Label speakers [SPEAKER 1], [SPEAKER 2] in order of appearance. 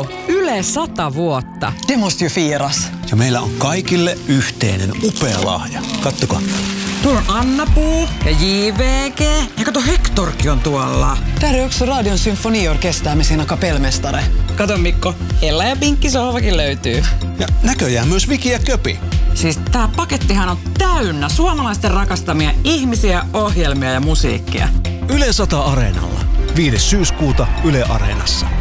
[SPEAKER 1] Yle 100 vuotta.
[SPEAKER 2] Det måste ju firas.
[SPEAKER 3] Ja meillä on kaikille yhteinen upea lahja. Kattokaa.
[SPEAKER 1] Tuolla on Anna-Puu ja JVG. Ja kato, Hektorkin on tuolla.
[SPEAKER 2] Där är också Radion symfoniorkester med sina kapellmästare.
[SPEAKER 1] Kato Mikko, Ella ja Pinkki sohvakin löytyy.
[SPEAKER 3] Ja näköjään myös Viki ja Köpi.
[SPEAKER 1] Siis tää pakettihan on täynnä suomalaisten rakastamia ihmisiä, ohjelmia ja musiikkia.
[SPEAKER 3] Yle 100 Areenalla. 5. syyskuuta Yle Areenassa.